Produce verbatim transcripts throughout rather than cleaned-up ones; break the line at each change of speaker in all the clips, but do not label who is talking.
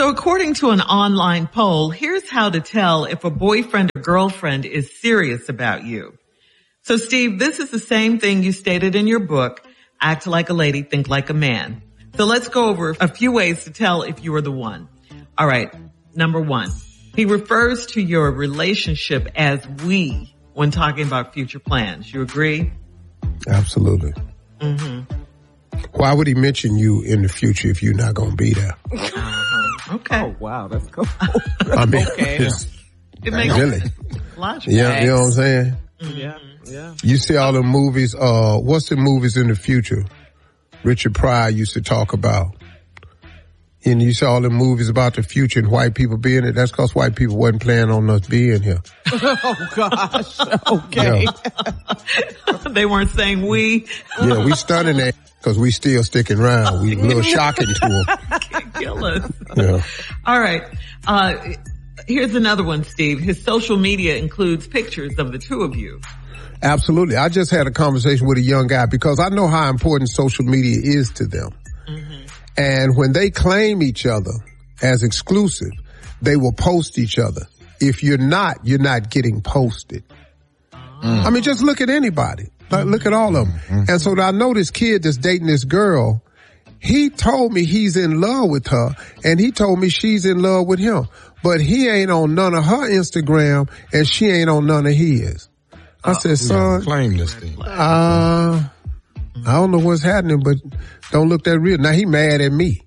So according to an online poll, here's how to tell if a boyfriend or girlfriend is serious about you. So Steve, this is the same thing you stated in your book, Act Like a Lady, Think Like a Man. So let's go over a few ways to tell if you are the one. All right. Number one, he refers to your relationship as we when talking about future plans. You agree?
Absolutely.
Mm-hmm.
Why would he mention you in the future if you're not going to be there?
Uh-huh. Okay.
Oh, wow. That's cool.
I mean,
okay.
it's,
It makes
really.
logical.
Yeah, you know what I'm saying?
Mm-hmm.
Yeah, yeah.
You see all the movies, uh, what's the movies in the future Richard Pryor used to talk about? And you see all the movies about the future and white people being it. That's because white people wasn't planning on us being here.
Oh, gosh. Okay.
Yeah,
They weren't saying we.
yeah we stunning that because we still sticking around. We a little shocking to them.
Can't kill us.
Yeah.
All right. Uh, here's another one, Steve. His social media includes pictures of the two of you.
Absolutely. I just had a conversation with a young guy because I know how important social media is to them.
Mm-hmm.
And when they claim each other as exclusive, they will post each other. If you're not, you're not getting posted. Mm. I mean, just look at anybody. Like, look at all of them. Mm-hmm. And so I know this kid that's dating this girl. He told me he's in love with her, and he told me she's in love with him. But he ain't on none of her Instagram, and she ain't on none of his. I uh, said, son,
claim this thing.
Uh, I don't know what's happening, but don't look that real. Now he mad at me.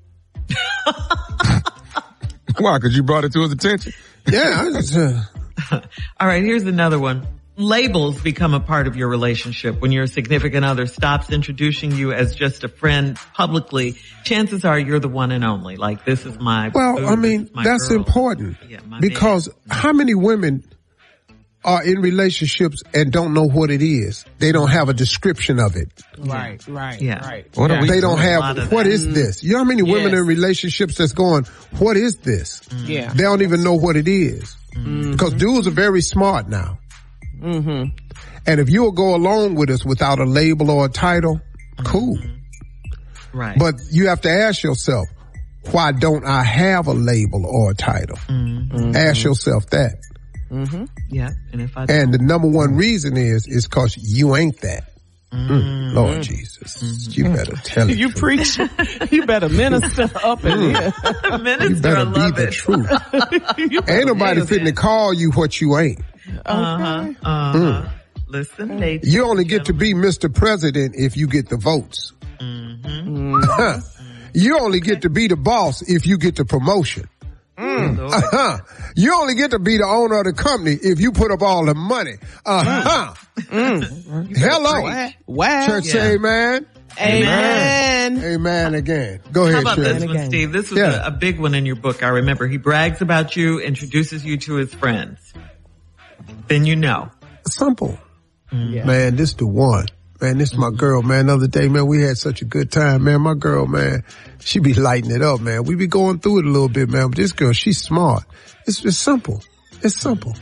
Why? Because you brought it to his attention?
Yeah. I just, uh...
All right, here's another one. Labels become a part of your relationship. When your significant other stops introducing you as just a friend publicly, chances are you're the one and only. Like, this is my
Well,
food,
I mean, that's
girl.
important.
Yeah,
because
man.
How many women are in relationships and don't know what it is? They don't have a description of it.
Right, right,
yeah.
right.
What are we
They don't
have
have, what is this? You know how many women
Yes.
in relationships that's going, what is this?
Yeah.
They don't even know what it is.
Mm-hmm.
Because dudes are very smart now.
Mm-hmm.
And if you'll go along with us without a label or a title, cool.
Right.
But you have to ask yourself, why don't I have a label or a title?
Mm-hmm.
Ask yourself that.
Mm-hmm. Yeah. And if I
And the number one reason is, is cause you ain't that.
Mm-hmm.
Mm, Lord Jesus. Mm-hmm. You better tell it.
You preach. You better minister up in here.
Minister,
You better
I
be
love
the
it.
truth. Ain't nobody fitting to call you what you ain't.
Uh-huh. Uh-huh.
Mm.
Listen, ladies.
You only get to be Mister President if you get the votes.
Mm-hmm.
You only get to be the boss if you get the promotion.
Mm.
Uh-huh. You only get to be the owner of the company if you put up all the money. Uh-huh.
Mm.
Hello.
Wow.
Church
Yeah.
say amen.
Amen.
Amen again. Go ahead,
How about
Shirley.
this one, Steve? This was
Yeah.
a, a big one in your book. I remember he brags about you, introduces you to his friends. Then you know.
Simple.
Yeah.
Man, this the one. Man, this is my girl, man. The other day, man, we had such a good time, man. My girl, man, she be lighting it up, man. We be going through it a little bit, man. But this girl, she's smart. It's just simple. It's simple.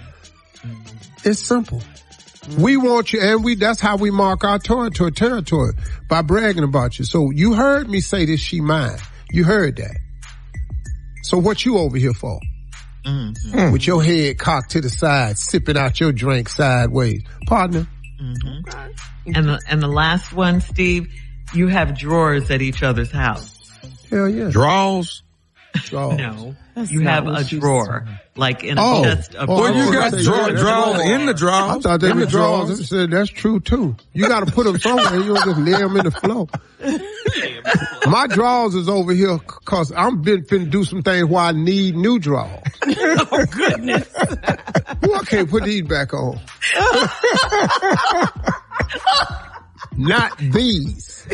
It's simple. We want you, and we, that's how we mark our territory, territory, by bragging about you. So you heard me say this, she mine. You heard that. So what you over here for? Mm-hmm. With your head cocked to the side, sipping out your drink sideways. Partner.
Mm-hmm. And the, and the last one, Steve, you have drawers at each other's house.
Hell yeah.
Draws?
Draws.
No.
That's
you
not
have
what
a
she
drawer,
said.
like in a
Oh.
chest of
Oh,
Well, you
I
got
was
draw,
gonna say,
draws in the drawers.
I thought they
in
were
the
drawers. I said, that's true too. You gotta put them somewhere. You don't just lay them in the floor. My drawers is over here cause I'm been finna do some things where I need new drawers.
Oh, goodness.
Ooh, I can't put these back on. Not these.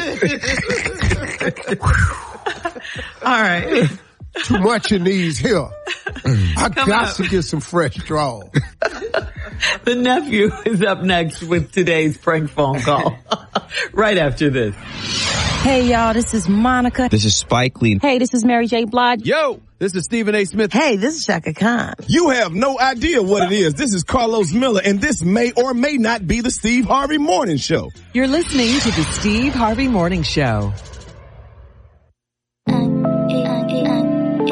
All right.
Too much in these here. I
Come
got
up.
to get some fresh drawers.
The nephew is up next with today's prank phone call. Right after this.
Hey y'all, this is Monica.
This is Spike Lee.
Hey, this is Mary J. Blige.
Yo, this is Stephen A. Smith.
Hey, this is Shaka Khan.
You have no idea what it is. This is Carlos Miller, and this may or may not be the Steve Harvey Morning Show.
You're listening to the Steve Harvey Morning Show.